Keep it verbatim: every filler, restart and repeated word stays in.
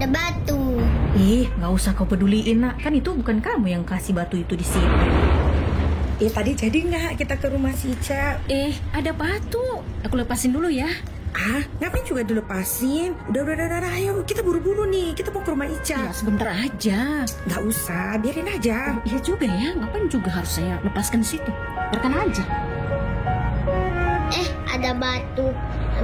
ada batu. Ih, nggak usah kau peduliin, nak. Kan itu bukan kamu yang kasih batu itu di situ. Eh, tadi jadi nggak kita ke rumah si Ica? Eh, ada batu. Aku lepasin dulu ya. Ah, ngapain juga dilepasin? Udah, udah, udah, udah, ayo kita buru-buru nih. Kita mau ke rumah Ica. Ya, sebentar aja. Nggak usah, biarin aja. Iya juga ya, ngapain juga harus saya lepaskan di situ? Biarkan aja. Eh, ada batu.